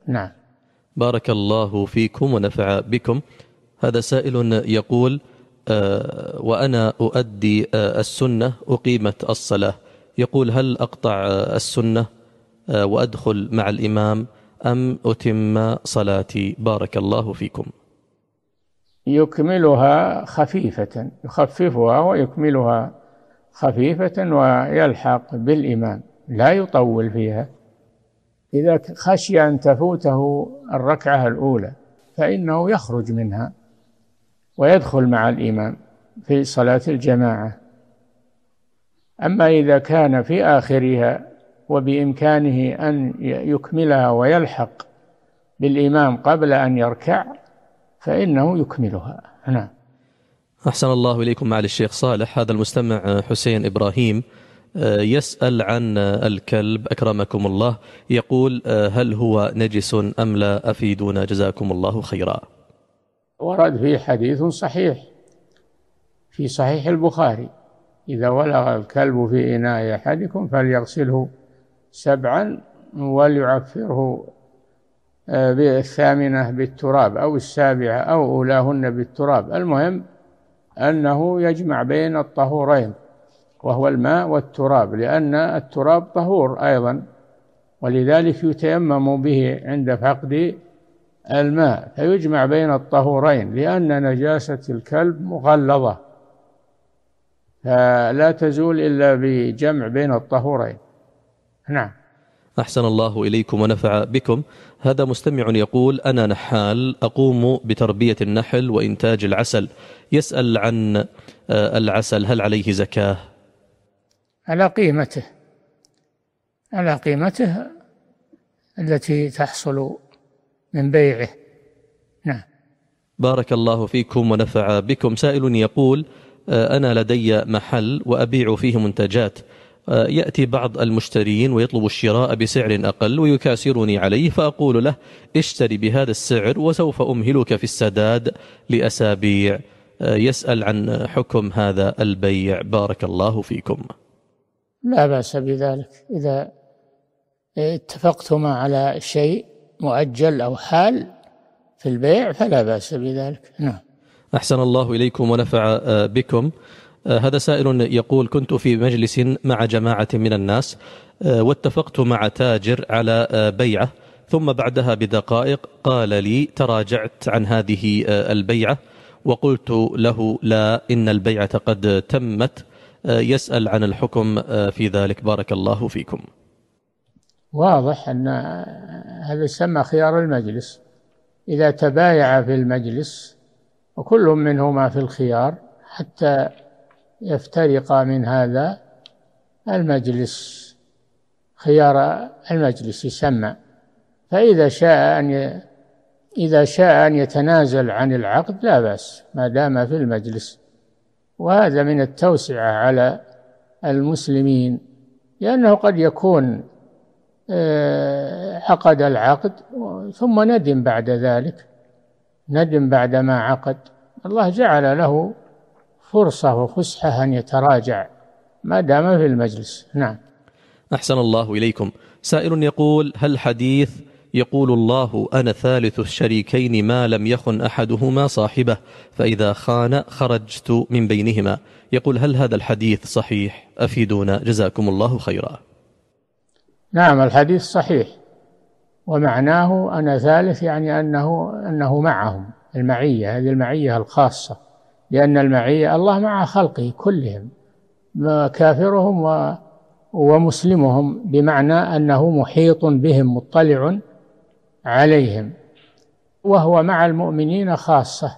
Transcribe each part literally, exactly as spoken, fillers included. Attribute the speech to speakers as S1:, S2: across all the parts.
S1: نعم.
S2: بارك الله فيكم ونفع بكم. هذا سائل يقول: آه وأنا أؤدي آه السنة أقيمت الصلاة، يقول: هل أقطع آه السنة آه وأدخل مع الإمام أم أتم صلاتي؟ بارك الله فيكم.
S1: يكملها خفيفة، يخففها ويكملها خفيفة ويلحق بالإمام، لا يطول فيها. إذا خشي أن تفوته الركعة الأولى فإنه يخرج منها ويدخل مع الإمام في صلاة الجماعة. أما إذا كان في آخرها وبإمكانه أن يكملها ويلحق بالإمام قبل أن يركع فإنه يكملها. نعم.
S2: أحسن الله إليكم معالي الشيخ صالح. هذا المستمع حسين إبراهيم يسأل عن الكلب أكرمكم الله، يقول: هل هو نجس أم لا؟ أفيدونا جزاكم الله خيرا.
S1: ورد فيه حديث صحيح في صحيح البخاري: إذا ولغ الكلب في إناء أحدكم فليغسله سبعا وليعفره بالثامنة بالتراب أو السابعة أو أولاهن بالتراب. المهم أنه يجمع بين الطهورين وهو الماء والتراب، لأن التراب طهور أيضا، ولذلك يتيمم به عند فقد الماء، فيجمع بين الطهورين، لأن نجاسة الكلب مغلظة فلا تزول إلا بجمع بين الطهورين. نعم.
S2: أحسن الله إليكم ونفع بكم. هذا مستمع يقول: أنا نحال أقوم بتربية النحل وإنتاج العسل، يسأل عن العسل، هل عليه زكاة؟
S1: على قيمته، على قيمته التي تحصل من بيعه. نعم.
S2: بارك الله فيكم ونفع بكم. سائل يقول: أنا لدي محل وأبيع فيه منتجات، يأتي بعض المشترين ويطلب الشراء بسعر أقل ويكاسرني عليه، فأقول له: اشتري بهذا السعر وسوف أمهلك في السداد لأسابيع. يسأل عن حكم هذا البيع. بارك الله فيكم.
S1: لا بأس بذلك، إذا اتفقتما على شيء مؤجل أو حال في البيع فلا بأس بذلك. نعم.
S2: أحسن الله إليكم ونفع بكم. هذا سائل يقول: كنت في مجلس مع جماعة من الناس واتفقت مع تاجر على بيعة، ثم بعدها بدقائق قال لي: تراجعت عن هذه البيعة، وقلت له: لا، إن البيعة قد تمت. يسأل عن الحكم في ذلك. بارك الله فيكم.
S1: واضح أن هذا يسمى خيار المجلس، إذا تبايع في المجلس وكل منهما في الخيار حتى يفترق من هذا المجلس، خيار المجلس يسمى. فإذا شاء أن ي... إذا شاء أن يتنازل عن العقد لا بأس ما دام في المجلس، وهذا من التوسعة على المسلمين، لأنه قد يكون عقد العقد ثم ندم بعد ذلك، ندم بعد ما عقد. الله جعل له فرصة وفسحة أن يتراجع ما دام في المجلس. نعم.
S2: أحسن الله إليكم. سائل يقول: هل حديث يقول الله: أنا ثالث الشريكين ما لم يخن أحدهما صاحبه، فإذا خان خرجت من بينهما، يقول: هل هذا الحديث صحيح؟ أفيدونا جزاكم الله خيرا.
S1: نعم، الحديث صحيح، ومعناه أنا ثالث يعني أنه أنه معهم، المعية هذه المعية الخاصة، لأن المعية الله مع خلقه كلهم، كافرهم ومسلمهم، بمعنى أنه محيط بهم مطلع عليهم، وهو مع المؤمنين خاصة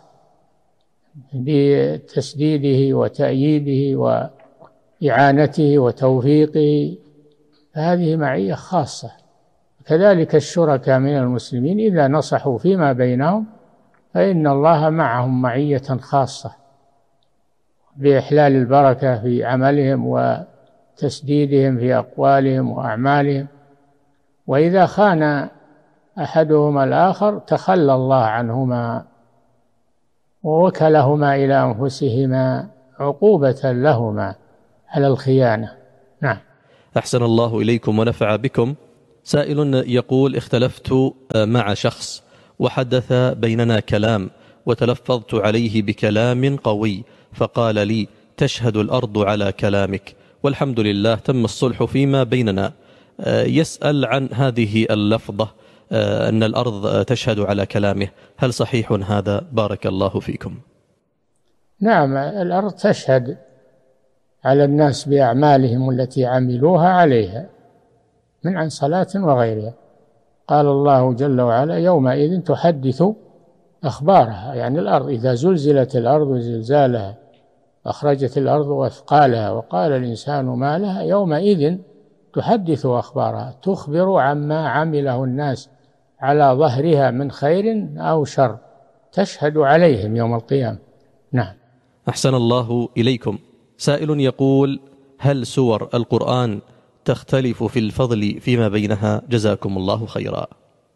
S1: بتسديده وتأييده وإعانته وتوفيقه، فهذه معية خاصة. كذلك الشركاء من المسلمين إذا نصحوا فيما بينهم فإن الله معهم معية خاصة بإحلال البركة في عملهم وتسديدهم في أقوالهم وأعمالهم. وإذا خان أحدهما الآخر تخلى الله عنهما ووكلهما إلى أنفسهما عقوبة لهما على الخيانة. نعم.
S2: أحسن الله إليكم ونفع بكم. سائل يقول اختلفت مع شخص وحدث بيننا كلام وتلفظت عليه بكلام قوي، فقال لي تشهد الأرض على كلامك، والحمد لله تم الصلح فيما بيننا. يسأل عن هذه اللفظة أن الأرض تشهد على كلامه، هل صحيح هذا؟ بارك الله فيكم.
S1: نعم، الأرض تشهد على الناس بأعمالهم التي عملوها عليها من عن صلاة وغيرها. قال الله جل وعلا يومئذ تحدث أخبارها، يعني الأرض إذا زلزلت الأرض زلزالها أخرجت الأرض أثقالها وقال الإنسان ما لها يومئذ تحدث أخبارها، تخبر عما عمله الناس على ظهرها من خير أو شر، تشهد عليهم يوم القيامة. نعم.
S2: أحسن الله إليكم. سائل يقول هل سور القرآن تختلف في الفضل فيما بينها؟ جزاكم الله خيرا.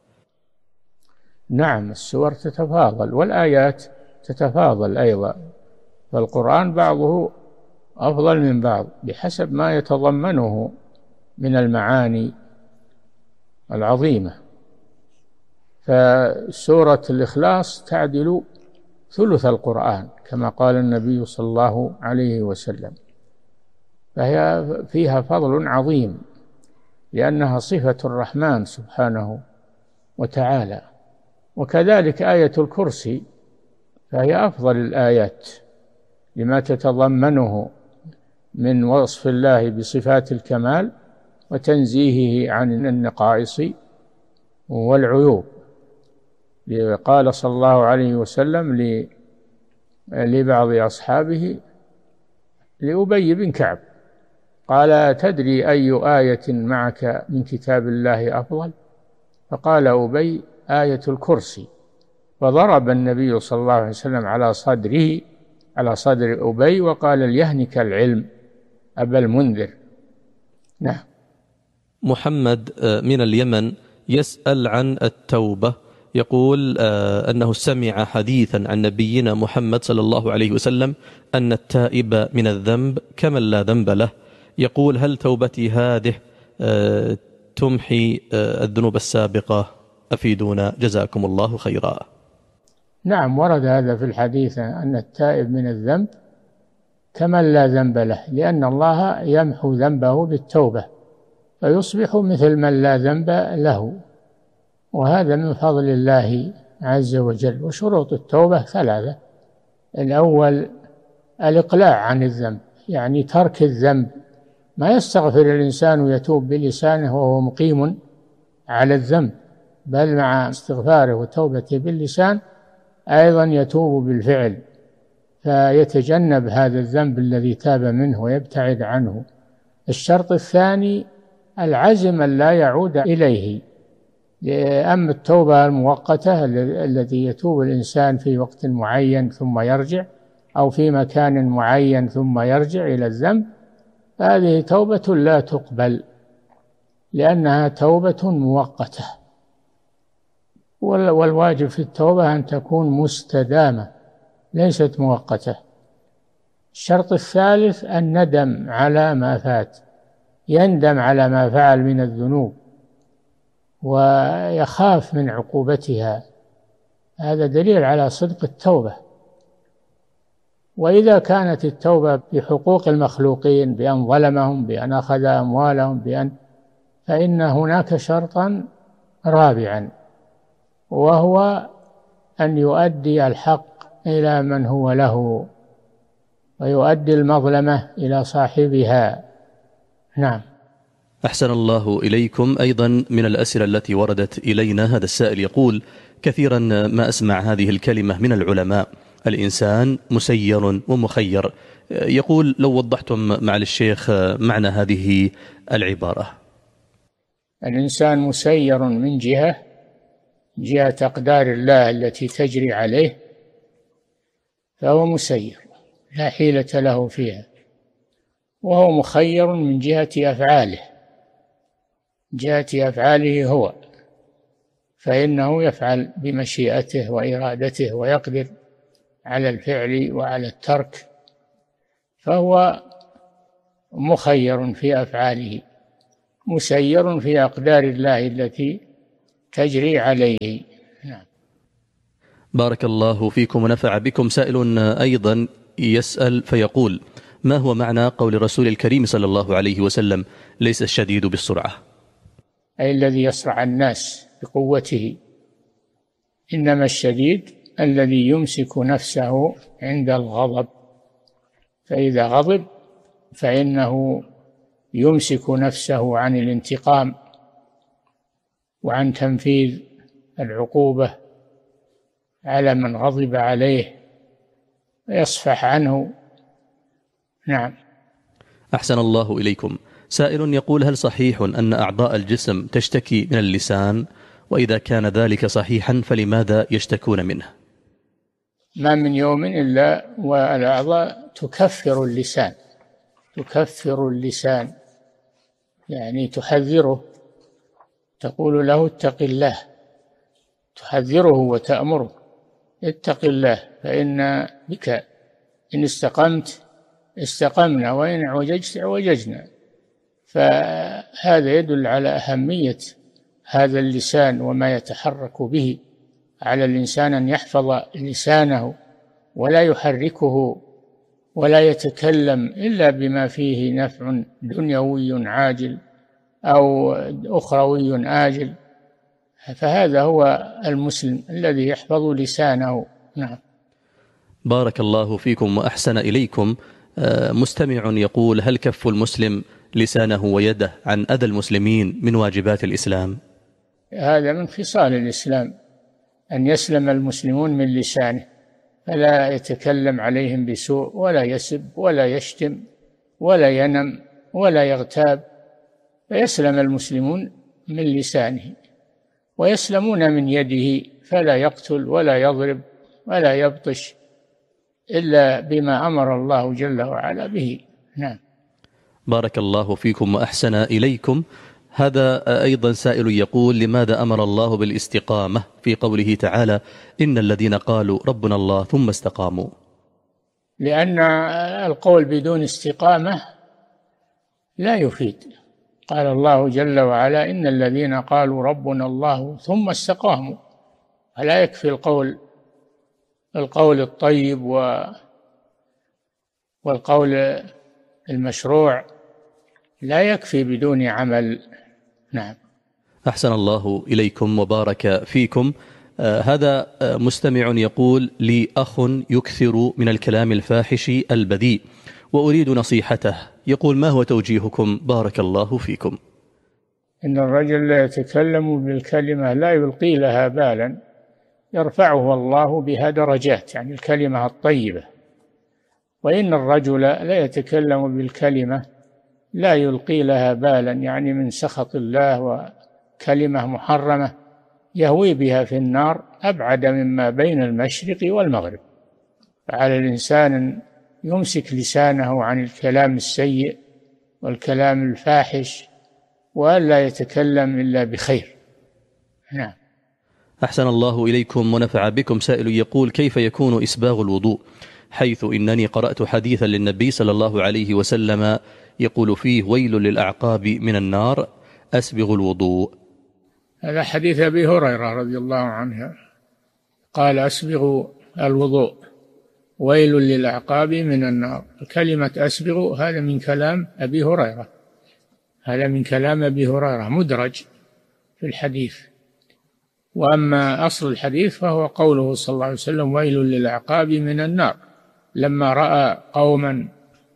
S1: نعم، السور تتفاضل والآيات تتفاضل أيضا، فالقرآن بعضه أفضل من بعض بحسب ما يتضمنه من المعاني العظيمة. فسورة الإخلاص تعدل ثلث القرآن كما قال النبي صلى الله عليه وسلم، فهي فيها فضل عظيم لأنها صفة الرحمن سبحانه وتعالى. وكذلك آية الكرسي فهي أفضل الآيات لما تتضمنه من وصف الله بصفات الكمال وتنزيهه عن النقائص والعيوب. قال صلى الله عليه وسلم لبعض أصحابه لأبي بن كعب قال تدري أي آية معك من كتاب الله أفضل؟ فقال أبي آية الكرسي، فضرب النبي صلى الله عليه وسلم على صدره على صدر أبي وقال ليهنك العلم أبا المنذر. نعم.
S2: محمد من اليمن يسأل عن التوبة، يقول أنه سمع حديثا عن نبينا محمد صلى الله عليه وسلم أن التائب من الذنب كمن لا ذنب له. يقول هل توبتي هذه تمحي الذنوب السابقة؟ أفيدونا جزاكم الله خيرا.
S1: نعم، ورد هذا في الحديث أن التائب من الذنب كمن لا ذنب له، لأن الله يمحو ذنبه بالتوبة فيصبح مثل من لا ذنب له، وهذا من فضل الله عز وجل. وشروط التوبة ثلاثة: الأول الإقلاع عن الذنب، يعني ترك الذنب، ما يستغفر الإنسان ويتوب بلسانه وهو مقيم على الذنب، بل مع استغفاره وتوبته باللسان أيضا يتوب بالفعل فيتجنب هذا الذنب الذي تاب منه ويبتعد عنه. الشرط الثاني العزم أن لا يعود إليه. أما التوبة المؤقتة التي يتوب الإنسان في وقت معين ثم يرجع، أو في مكان معين ثم يرجع إلى الذنب، هذه توبة لا تقبل لأنها توبة مؤقتة، والواجب في التوبة أن تكون مستدامة ليست مؤقتة. الشرط الثالث الندم على ما فات، يندم على ما فعل من الذنوب ويخاف من عقوبتها، هذا دليل على صدق التوبة. وإذا كانت التوبة بحقوق المخلوقين بأن ظلمهم، بأن أخذ أموالهم، بأن فإن هناك شرطا رابعا، وهو أن يؤدي الحق إلى من هو له ويؤدي المظلمة إلى صاحبها. نعم.
S2: أحسن الله إليكم. أيضا من الأسئلة التي وردت إلينا هذا السائل يقول كثيرا ما أسمع هذه الكلمة من العلماء: الإنسان مسير ومخير. يقول لو وضحتم مع الشيخ معنى هذه العبارة.
S1: الإنسان مسير من جهة جهة أقدار الله التي تجري عليه، فهو مسير لا حيلة له فيها، وهو مخير من جهة أفعاله جهة أفعاله هو، فإنه يفعل بمشيئته وإرادته ويقدر على الفعل وعلى الترك، فهو مخير في أفعاله. مسير في أقدار الله التي تجري عليه. نعم.
S2: بارك الله فيكم ونفع بكم. سائل أيضا يسأل فيقول: ما هو معنى قول الرسول الكريم صلى الله عليه وسلم: ليس الشديد بالسرعة؟
S1: أي الذي يصرع الناس بقوته، إنما الشديد الذي يمسك نفسه عند الغضب، فإذا غضب فإنه يمسك نفسه عن الانتقام وعن تنفيذ العقوبة على من غضب عليه ويصفح عنه. نعم.
S2: أحسن الله إليكم. سائل يقول: هل صحيح أن أعضاء الجسم تشتكي من اللسان؟ وإذا كان ذلك صحيحا فلماذا يشتكون منه؟
S1: ما من يوم إلا والأعضاء تكفر اللسان، تكفر اللسان يعني تحذره، تقول له اتق الله، تحذره وتأمره: اتق الله فإن بك إن استقمت استقمنا وإن اعوججت اعوججنا. فهذا يدل على أهمية هذا اللسان وما يتحرك به. على الإنسان أن يحفظ لسانه ولا يحركه ولا يتكلم إلا بما فيه نفع دنيوي عاجل أو أخروي آجل، فهذا هو المسلم الذي يحفظ لسانه. نعم.
S2: بارك الله فيكم وأحسن إليكم. مستمع يقول: هل كف المسلم لسانه ويده عن أذى المسلمين من واجبات الإسلام؟
S1: هذا من خصال الإسلام، أن يسلم المسلمون من لسانه، فلا يتكلم عليهم بسوء ولا يسب ولا يشتم ولا ينم ولا يغتاب، فيسلم المسلمون من لسانه، ويسلمون من يده، فلا يقتل ولا يضرب ولا يبطش إلا بما أمر الله جل وعلا به. نعم.
S2: بارك الله فيكم وأحسن إليكم. هذا أيضا سائل يقول: لماذا أمر الله بالاستقامة في قوله تعالى: إن الذين قالوا ربنا الله ثم استقاموا؟
S1: لأن القول بدون استقامة لا يفيد. قال الله جل وعلا: إن الذين قالوا ربنا الله ثم استقاموا. فلا يكفي القول القول الطيب والقول المشروع، لا يكفي بدون عمل. نعم.
S2: أحسن الله إليكم وبارك فيكم. آه هذا آه مستمع يقول: لي أخ يكثر من الكلام الفاحش البذيء وأريد نصيحته. يقول: ما هو توجيهكم؟ بارك الله فيكم.
S1: إن الرجل لا يتكلم بالكلمة لا يلقي لها بالا يرفعه الله بها درجات، يعني الكلمة الطيبة. وإن الرجل لا يتكلم بالكلمة لا يلقي لها بالا، يعني من سخط الله، وكلمة محرمة يهوي بها في النار أبعد مما بين المشرق والمغرب. فعلى الإنسان أن يمسك لسانه عن الكلام السيء والكلام الفاحش، وألا يتكلم إلا بخير. نعم.
S2: أحسن الله إليكم ونفع بكم. سائل يقول: كيف يكون إسباغ الوضوء؟ حيث إنني قرأت حديثا للنبي صلى الله عليه وسلم يقول فيه: ويل للأعقاب من النار، أسبغ الوضوء.
S1: هذا حديث أبي هريرة رضي الله عنه، قال: أسبغ الوضوء، ويل للأعقاب من النار. كلمة أسبغ هذا من كلام أبي هريرة، هذا من كلام أبي هريرة مدرج في الحديث. وأما أصل الحديث فهو قوله صلى الله عليه وسلم: ويل للأعقاب من النار، لما رأى قوما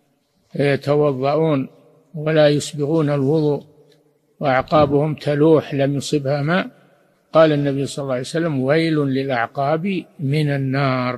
S1: يتوضؤون ولا يسبغون الوضوء وأعقابهم تلوح لم يصبها ماء، قال النبي صلى الله عليه وسلم: ويل للأعقاب من النار،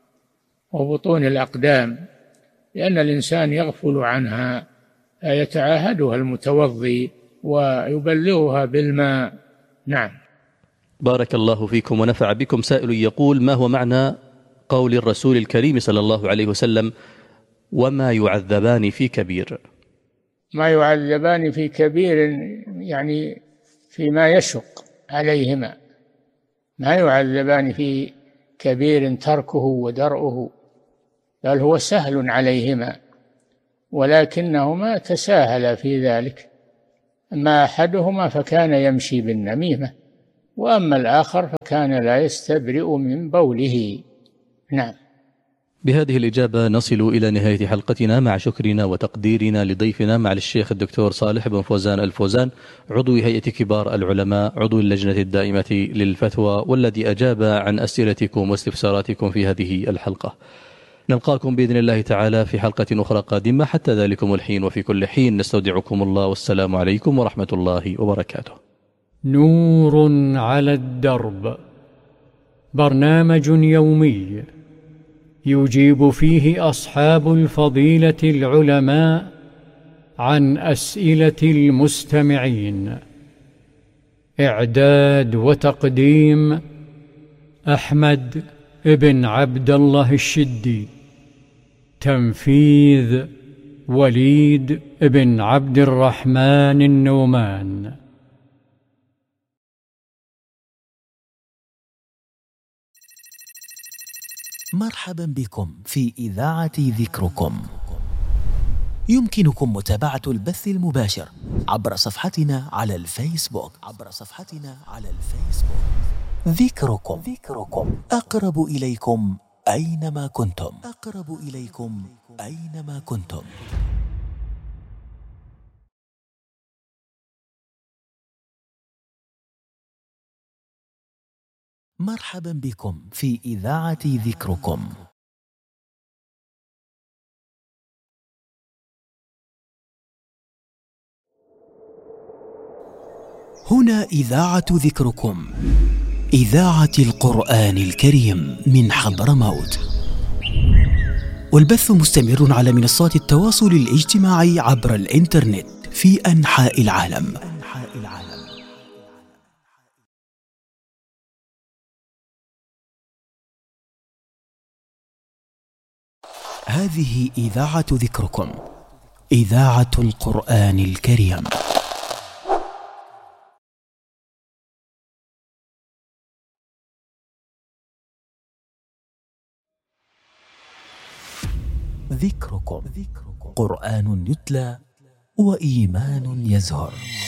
S1: وبطون الأقدام، لأن الإنسان يغفل عنها، يتعاهدها المتوضي ويبلغها بالماء. نعم.
S2: بارك الله فيكم ونفع بكم. سائل يقول: ما هو معنى قول الرسول الكريم صلى الله عليه وسلم: وما يعذبان في كبير؟
S1: ما يعذبان في كبير يعني فيما يشق عليهما، ما يعذبان في كبير تركه ودرؤه، بل هو سهل عليهما، ولكنهما تساهلا في ذلك، أما أحدهما فكان يمشي بالنميمة، وأما الآخر فكان لا يستبرئ من بوله. نعم.
S2: بهذه الإجابة نصل إلى نهاية حلقتنا، مع شكرنا وتقديرنا لضيفنا مع الشيخ الدكتور صالح بن فوزان الفوزان، عضو هيئة كبار العلماء، عضو اللجنة الدائمة للفتوى، والذي أجاب عن أسئلتكم واستفساراتكم في هذه الحلقة. نلقاكم بإذن الله تعالى في حلقة أخرى قادمة، حتى ذلكم الحين وفي كل حين نستودعكم الله، والسلام عليكم ورحمة الله وبركاته.
S3: نور على الدرب، برنامج يومي يجيب فيه أصحاب الفضيلة العلماء عن أسئلة المستمعين. إعداد وتقديم أحمد ابن عبد الله الشدي. تنفيذ وليد ابن عبد الرحمن النومان.
S4: مرحبا بكم في إذاعة ذكركم. يمكنكم متابعة البث المباشر عبر صفحتنا على الفيسبوك عبر صفحتنا على الفيسبوك ذكركم. ذكركم أقرب إليكم أينما كنتم. أقرب إليكم أينما كنتم. مرحبا بكم في إذاعة ذكركم. هنا إذاعة ذكركم، إذاعة القرآن الكريم من حضرموت، والبث مستمر على منصات التواصل الاجتماعي عبر الإنترنت في أنحاء العالم. هذه إذاعة ذكركم، إذاعة القرآن الكريم. ذكركم، قرآن يتلى وإيمان يزهر.